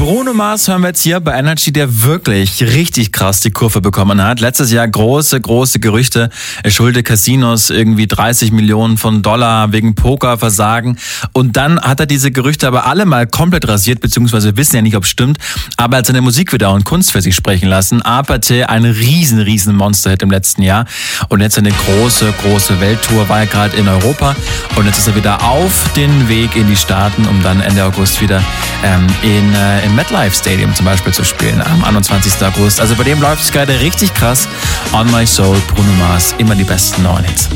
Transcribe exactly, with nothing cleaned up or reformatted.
Bruno Mars hören wir jetzt hier bei Energy, der wirklich richtig krass die Kurve bekommen hat. Letztes Jahr große, große Gerüchte. Er schuldet Casinos irgendwie dreißig Millionen von Dollar wegen Pokerversagen. Und dann hat er diese Gerüchte aber alle mal komplett rasiert, beziehungsweise wissen ja nicht, ob es stimmt. Aber er hat seine Musikvideo und Kunst für sich sprechen lassen. Apathy, ein riesen, riesen Monster-Hit im letzten Jahr. Und jetzt eine große, große Welttour, war er gerade in Europa. Und jetzt ist er wieder auf den Weg in die Staaten, um dann Ende August wieder ähm, in, äh, im MetLife Stadium zum Beispiel zu spielen, am einundzwanzigsten August. Also bei dem läuft es gerade richtig krass. On My Soul, Bruno Mars, immer die besten neuen Hits.